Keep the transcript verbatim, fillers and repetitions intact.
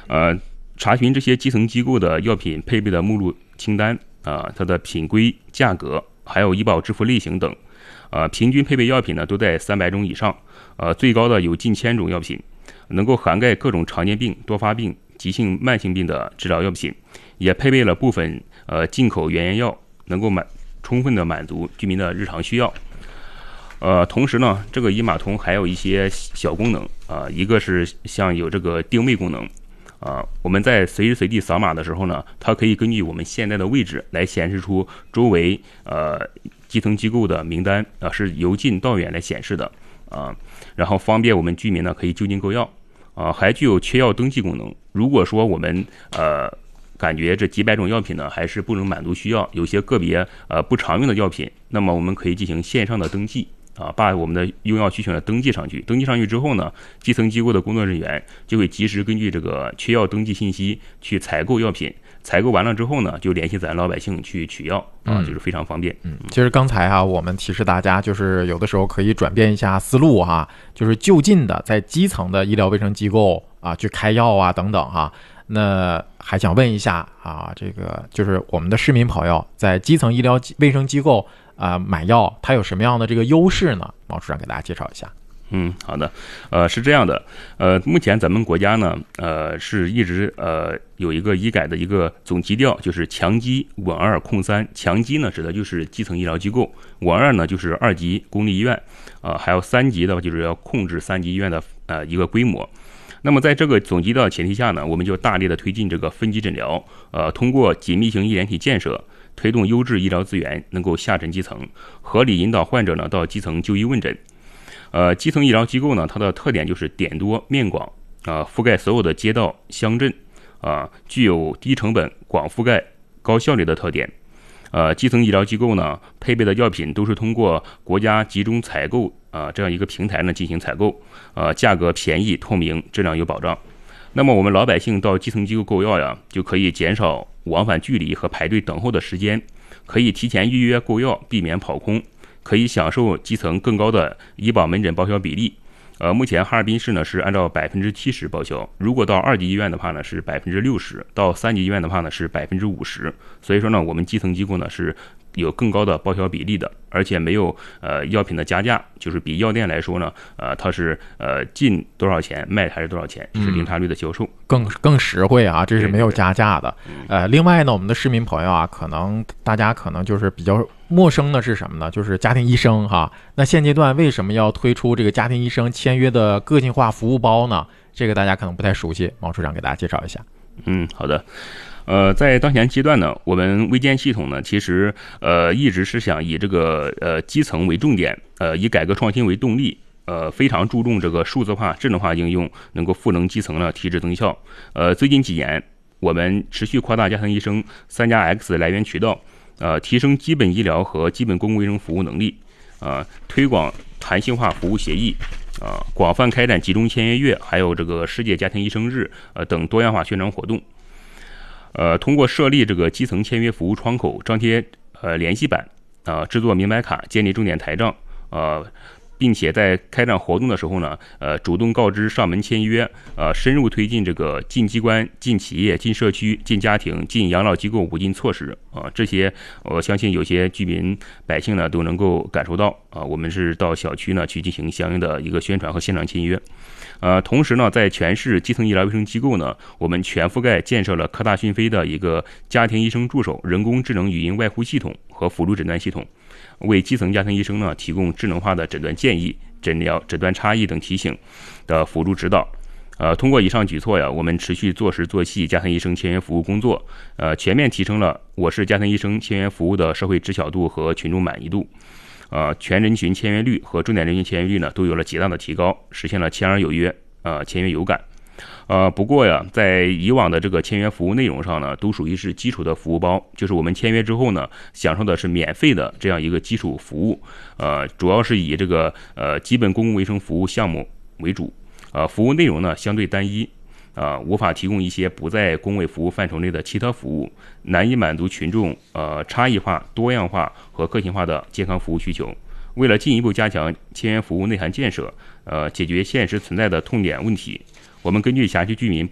呃，查询这些基层机构的药品配备的目录清单啊、呃，它的品规、价格，还有医保支付类型等，呃，平均配备药品呢都在三百种以上，呃，最高的有近千种药品，能够涵盖各种常见病、多发病、急性慢性病的治疗药品，也配备了部分呃进口原研药，能够满充分的满足居民的日常需要。呃，同时呢，这个医码通还有一些小功能啊、呃，一个是像有这个定位功能啊、呃，我们在随时随地扫码的时候呢，它可以根据我们现在的位置来显示出周围呃基层机构的名单啊、呃，是由近到远来显示的啊、呃，然后方便我们居民呢可以就近购药啊、呃，还具有缺药登记功能。如果说我们呃感觉这几百种药品呢还是不能满足需要，有些个别呃不常用的药品，那么我们可以进行线上的登记。啊，把我们的用药需求呢登记上去，登记上去之后呢，基层机构的工作人员就会及时根据这个缺药登记信息去采购药品，采购完了之后呢，就联系咱老百姓去取药啊，就是非常方便。 嗯，其实刚才啊，我们提示大家，就是有的时候可以转变一下思路哈，就是就近的在基层的医疗卫生机构啊去开药啊等等哈。那还想问一下啊，这个就是我们的市民朋友在基层医疗卫生机构啊、呃、买药，它有什么样的这个优势呢？毛处长给大家介绍一下。 嗯，好的，呃，是这样的，呃，目前咱们国家呢，呃，是一直呃有一个医改的一个总基调，就是强基、稳二、控三。强基呢，指的就是基层医疗机构；稳二呢，就是二级公立医院，啊、呃，还有三级的，就是要控制三级医院的呃一个规模。那么在这个总基调前提下呢，我们就大力的推进这个分级诊疗，呃，通过紧密型医联体建设，推动优质医疗资源能够下沉基层，合理引导患者呢到基层就医问诊。呃，基层医疗机构呢，它的特点就是点多面广啊、呃，覆盖所有的街道乡镇啊、呃，具有低成本、广覆盖、高效率的特点。呃，基层医疗机构呢，配备的药品都是通过国家集中采购啊、呃、这样一个平台呢进行采购，呃，价格便宜、透明，质量有保障。那么我们老百姓到基层机构购药呀，就可以减少往返距离和排队等候的时间，可以提前预约购药，避免跑空，可以享受基层更高的医保门诊报销比例。呃，目前哈尔滨市呢是按照百分之七十报销，如果到二级医院的话呢是百分之六十，到三级医院的话呢是百分之五十。所以说呢，我们基层机构呢是有更高的报销比例的，而且没有呃药品的加价，就是比药店来说呢，呃它是呃进多少钱卖还是多少钱，是零差率的销售， 嗯、更更实惠啊，这是没有加价的。呃，另外呢，我们的市民朋友啊，可能大家可能就是比较陌生的是什么呢？就是家庭医生哈。那现阶段为什么要推出这个家庭医生签约的个性化服务包呢？这个大家可能不太熟悉，毛处长给大家介绍一下。 嗯，好的。呃，在当前阶段呢，我们卫健系统呢，其实呃一直是想以这个呃基层为重点，呃以改革创新为动力，呃非常注重这个数字化、智能化应用，能够赋能基层呢，提质增效。呃，最近几年，我们持续扩大家庭医生三加 X 来源渠道，呃，提升基本医疗和基本公共卫生服务能力，呃，推广弹性化服务协议。啊、呃，广泛开展集中签约月，还有这个世界家庭医生日，呃等多样化宣传活动。呃，通过设立这个基层签约服务窗口，张贴呃联系板啊、呃，制作明白卡，建立重点台账，呃，并且在开展活动的时候呢，呃，主动告知上门签约，呃，深入推进这个进机关、进企业、进社区、进家庭、进养老机构五进措施啊、呃，这些我相信有些居民百姓呢都能够感受到啊、呃，我们是到小区呢去进行相应的一个宣传和现场签约。呃，同时呢，在全市基层医疗卫生机构呢，我们全覆盖建设了科大讯飞的一个家庭医生助手人工智能语音外呼系统和辅助诊断系统，为基层家庭医生呢提供智能化的诊断建议、诊疗、诊断差异等提醒的辅助指导。呃，通过以上举措呀，我们持续做实做细家庭医生签约服务工作，呃，全面提升了我市家庭医生签约服务的社会知晓度和群众满意度。呃，全人群签约率和重点人群签约率呢都有了极大的提高，实现了签而有约，呃，签约有感。呃，不过呀，在以往的这个签约服务内容上呢，都属于是基础的服务包，就是我们签约之后呢，享受的是免费的这样一个基础服务，呃，主要是以这个呃基本公共卫生服务项目为主，呃，服务内容呢相对单一。啊、呃，无法提供一些不在公卫服务范畴内的其他服务，难以满足群众呃差异化、多样化和个性化的健康服务需求。为了进一步加强签约服务内涵建设，呃，解决现实存在的痛点问题，我们根据辖区居民